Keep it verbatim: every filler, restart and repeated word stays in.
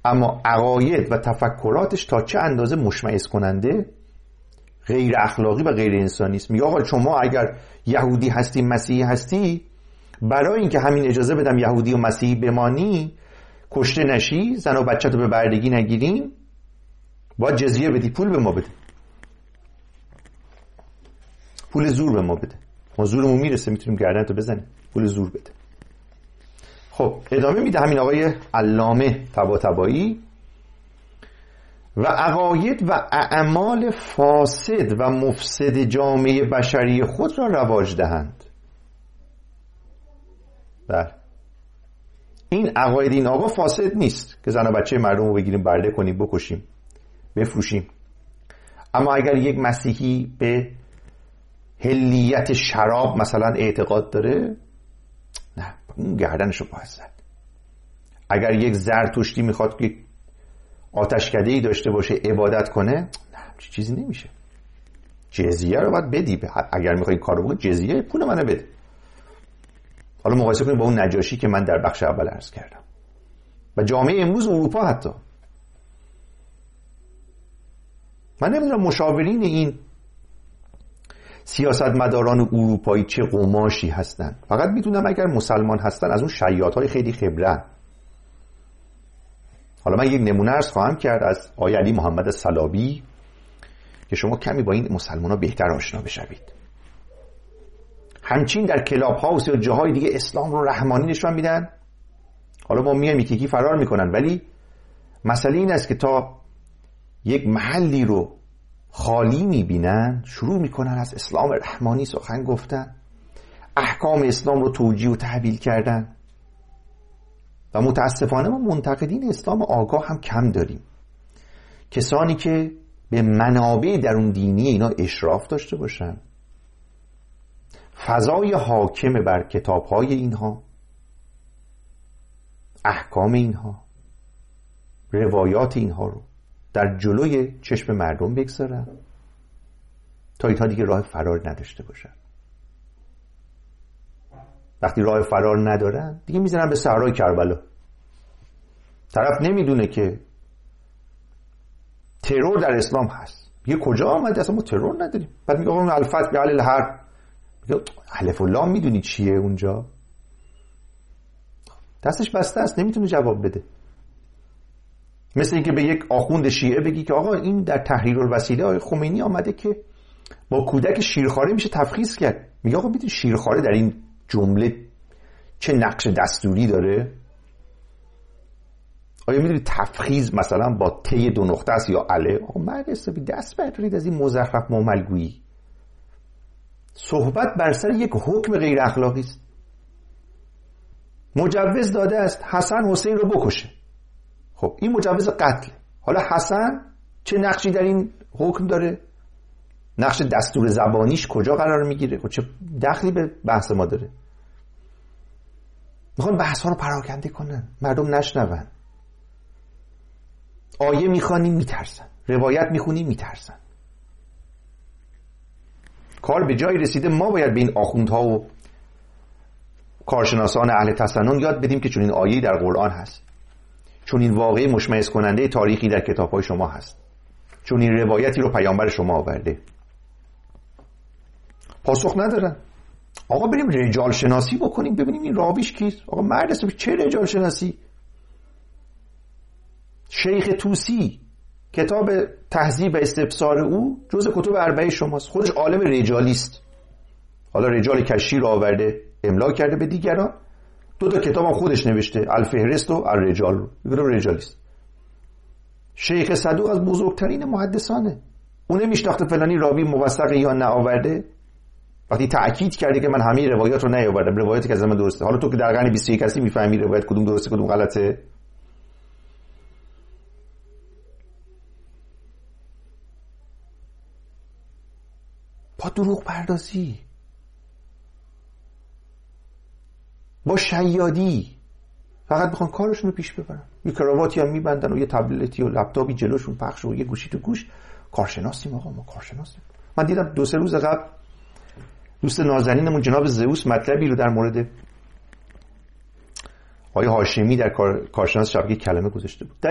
اما عقاید و تفکراتش تا چه اندازه مشمئز کننده، غیر اخلاقی و غیر انسانی است. میگه آقا شما اگر یهودی هستی، مسیحی هستی، برای اینکه همین اجازه بدم یهودی و مسیحی بمانی، کشته نشی، زن و بچه‌تو به بردگی نگیریم، باید جزیه بدی، پول به ما بده، پول زور به ما بده، ما زورمون میرسه میتونیم گردنتو بزنیم، پول زور بده. خب ادامه میده همین آقای علامه طباطبایی: و عقاید و اعمال فاسد و مفسد جامعه بشری خود را رواج دهند. بله، این عقاید این آقا فاسد نیست که زن و بچه مردم رو بگیریم برده کنیم، بکشیم، بفروشیم. اما اگر یک مسیحی به حلیت شراب مثلا اعتقاد داره، نه، اون گردنشو باید زد. اگر یک زرتشتی میخواد که آتشکده‌ای داشته باشه، عبادت کنه، نه، چیزی نمیشه. جزیه رو باید بدی. اگر میخوای کارو بکنی، جزیه پول منو بده. حالا مقایسه کنیم با اون نجاشی که من در بخش اول عرض کردم و جامعه امروز اروپا. حتی من نمیدونم مشاورین این سیاستمداران اروپایی چه قماشی هستن، فقط میدونم اگر مسلمان هستن از اون شیاط‌های خیلی خبره. حالا من یک نمونه عرض خواهم کرد از آقای علی محمد صلابی که شما کمی با این مسلمان‌ها بهتر آشنا بشوید. همچین در کلاب هاوس یا جاهای دیگه اسلام رو رحمانی نشون میدن. حالا ما میایم یکی یکی فرار میکنن، ولی مسئله این است که تا یک محلی رو خالی میبینن، شروع میکنن از اسلام رحمانی سخن گفتن، احکام اسلام رو توجیه و تحویل کردن. و متاسفانه ما منتقدین اسلام آگاه هم کم داریم، کسانی که به منابع درون دینی اینا اشراف داشته باشن، فضای حاکم بر کتاب‌های اینها، احکام اینها، روایات اینها رو در جلوی چشم مردم بگذارن تا اینها دیگه راه فرار نداشته باشن. وقتی راه فرار ندارن دیگه میزنن به صحرای کربلا. طرف نمیدونه که ترور در اسلام هست، میگه کجا آمده؟ اصلا ما ترور نداریم. بعد میگه آقا الفتح به علی الحرب، میگه الف و لام میدونی چیه اونجا؟ دستش بسته است، نمیتونه جواب بده. مثل اینکه به یک آخوند شیعه بگی که آقا این در تحریرالوسیله آقای خمینی آمده که با کودک شیرخواره میشه تفخیص کرد. میگه آقا میدونی شیرخواره در این جمله چه نقش دستوری داره؟ آیا میدونی تفخیص مثلا با ت دو نقطه است یا اله؟ آقا مرد حسابی دست بردارید از این مزخرف معاملگویی. صحبت بر سر یک حکم غیر اخلاقی است. مجوز داده است حسن حسین رو بکشه. خب این مجوز قتل. حالا حسن چه نقشی در این حکم داره؟ نقش دستور زبانیش کجا قرار میگیره؟ خب چه دخلی به بحث ما داره؟ میخوان بحث ها رو پراکنده کنن، مردم نشنون. آیه میخوانی میترسن، روایت میخونی میترسن. کار به جایی رسیده ما باید به این آخوندها و کارشناسان اهل تسنن یاد بدیم که چون این آیه در قرآن هست، چون این واقعه مشمئز کننده تاریخی در کتاب‌های شما هست، چون این روایتی رو پیامبر شما آورده. پاسخ ندارن. آقا بریم رجال شناسی بکنیم ببینیم این راویش کیست. آقا مرد است، چه رجال شناسی؟ شیخ طوسی کتاب تهذیب و استبصار او جز کتب اربعه شماست، خودش عالم رجالی است. حالا رجال کشی رو آورده املا کرده به دیگران، دو تا کتاب هم خودش نوشته، الفهرست و الرجال رو، میگه رجالیست. شیخ صدوق از بزرگترین محدثانه، اون نمیشناخته فلانی راوی موثقه یا نه آورده. وقتی تأکید کرده که من همه روایات رو نیاوردم، روایاتی که از من درسته. حالا تو که در قرن بیست و یک هستی میفهمی روایت کدوم درسته کدوم غلطه؟ با دروغ پردازی، با شیادی، فقط بخوان کارشون رو پیش ببرن. یه کراواتی هم میبندن و یه تبلتی و لپتاپی جلوشون پخش و یه گوشی تو گوش. کارشناسیم آقا، ما کارشناسیم. من دیدم دو سه روز قبل دوست نازنینمون جناب زئوس مطلبی رو در مورد آقای هاشمی در کارشناس شبکه کلمه گذاشته بود.